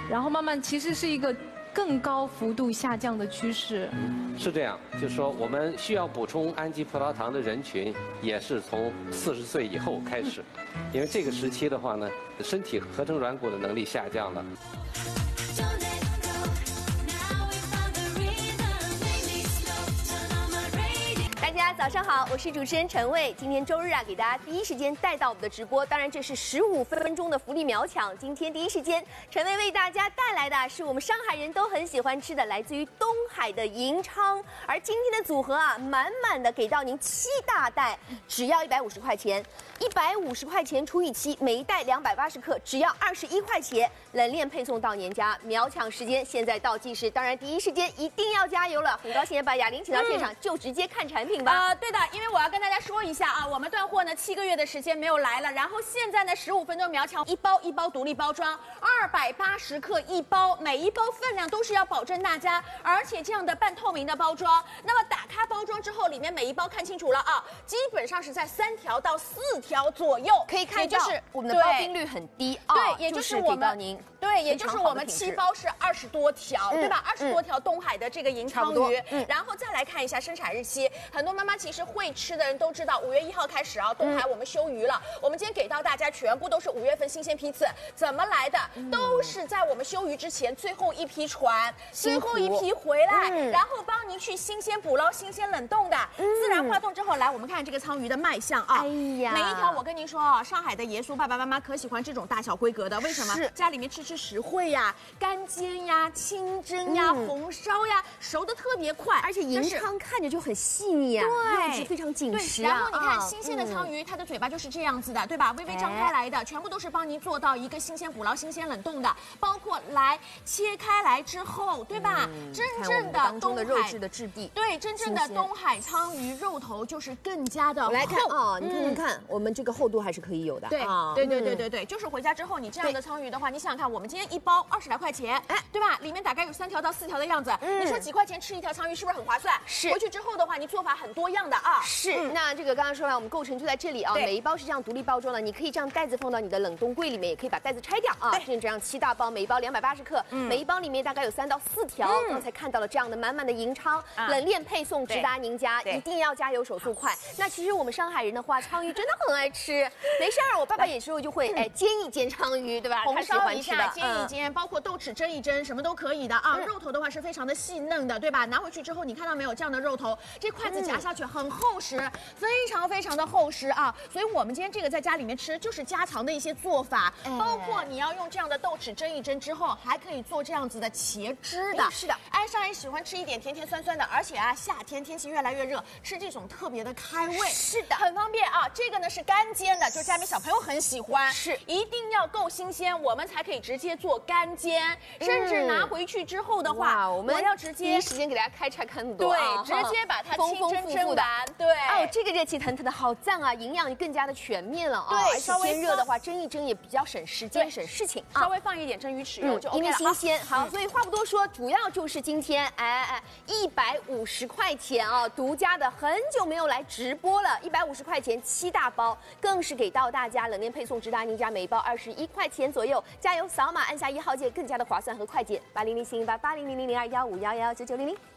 然后慢慢其实是一个更高幅度下降的趋势。 是这样，就是说我们需要补充氨基葡萄糖的人群，也是从40岁以后开始，因为这个时期的话呢，身体合成软骨的能力下降了。 大家早上好，我是主持人陈蔚。今天周日啊，给大家第一时间带到我们的直播。当然，这是15分钟的福利秒抢。今天第一时间，陈蔚为大家带来的是我们上海人都很喜欢吃的，来自于东海的银昌。而今天的组合啊，满满的给到您7大袋，只要150块钱，150块钱除以7，每一袋280克，只要21块钱，冷链配送到您家。秒抢时间现在倒计时，当然第一时间一定要加油了。很高兴把雅玲请到现场，就直接看产品吧。 对的，因为我要跟大家说一下啊，我们断货呢7个月的时间没有来了，然后现在呢15分钟秒抢，一包一包独立包装，280克一包，每一包分量都是要保证大家，而且这样的半透明的包装，那么打开包装之后，里面每一包看清楚了啊，基本上是在3条到4条左右， 可以看到就是我们的包冰率很低啊， 对，也就是我们对，也就是我们7包是20多条，对吧？20多条东海的这个银鲳鱼，然后再来看一下生产日期，很多妈妈其实会吃的人都知道，5月1号开始啊，东海我们休渔了。我们今天给到大家全部都是5月份新鲜批次，怎么来的？都是在我们休渔之前最后一批船，最后一批回来，然后帮您去新鲜捕捞、新鲜冷冻的，自然化冻之后来，我们看这个鲳鱼的卖相啊， 哎呀， 每一条我跟您说啊，上海的爷叔爸爸妈妈可喜欢这种大小规格的，为什么？家里面吃实惠呀，干煎呀、清蒸呀、红烧呀，熟的特别快， 而且银鲳看着就很细腻啊， 对， 是非常紧实啊。然后你看新鲜的鲳鱼，它的嘴巴就是这样子的，对吧？微微张开来的，全部都是帮您做到一个新鲜捕捞、新鲜冷冻的，包括来切开来之后，对吧？真正的当中的肉质的质地， 对，真正的东海鲳鱼肉头就是更加的厚。 来看啊，你看，我们这个厚度还是可以有的。 对，就是回家之后你这样的鲳鱼的话，你想想看，我们今天一包20来块钱，哎，对吧？里面大概有3条到4条的样子，你说几块钱吃一条鲳鱼是不是很划算？是。回去之后的话，你做法很多样的啊。 是。那这个刚刚说完，我们构成就在这里啊，每一包是这样独立包装的，你可以这样袋子放到你的冷冻柜里面，也可以把袋子拆掉啊。这样7大包，每一包280克，每一包里面大概有3到4条。刚才看到了这样的满满的银鲳，冷链配送直达您家，一定要加油手速快。那其实我们上海人的话，鲳鱼真的很爱吃，没事儿，我爸爸有时候就会煎一煎鲳鱼，对吧？ 红烧一下，煎一煎，包括豆豉蒸一蒸，什么都可以的啊。肉头的话是非常的细嫩的，对吧？拿回去之后，你看到没有？这样的肉头，这筷子夹下去很厚实，非常非常的厚实啊。所以我们今天这个在家里面吃，就是家常的一些做法，包括你要用这样的豆豉蒸一蒸之后，还可以做这样子的茄汁的。 是的， 哎，上海喜欢吃一点甜甜酸酸的，而且啊，夏天天气越来越热，吃这种特别的开胃。 是的， 很方便啊。这个呢是干煎的，就家里面小朋友很喜欢，是一定要够新鲜，我们才可以直接做干煎，甚至拿回去之后的话，我要直接第一时间给大家开拆很多， 对，直接把它清蒸蒸完，对。 哦，这个热气腾腾的好赞啊，营养更加的全面了啊。 对， 稍微热的话蒸一蒸也比较省时间省事情， 稍微放一点蒸鱼豉油就 OK 了。 因为新鲜，好，所以话不多说，主要就是今天150块钱啊，独家的，很久没有来直播了，150块钱7大包，更是给到大家冷链配送直达您家，每一包21块钱左右，加油扫码按下1号键，更加的划算和快捷，80041880000215119900。